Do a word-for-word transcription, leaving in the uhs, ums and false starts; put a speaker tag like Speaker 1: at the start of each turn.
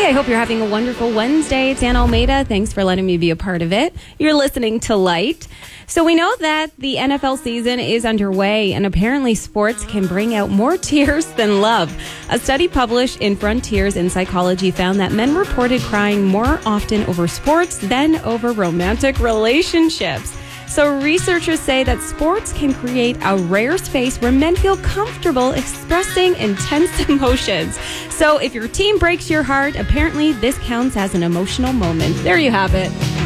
Speaker 1: Hey, I hope you're having a wonderful Wednesday. It's Ann Almeida. Thanks for letting me be a part of it. You're listening to Light. So we know that the N F L season is underway, and apparently sports can bring out more tears than love. A study published in Frontiers in Psychology found that men reported crying more often over sports than over romantic relationships. So researchers say that sports can create a rare space where men feel comfortable expressing intense emotions. So if your team breaks your heart, apparently this counts as an emotional moment. There you have it.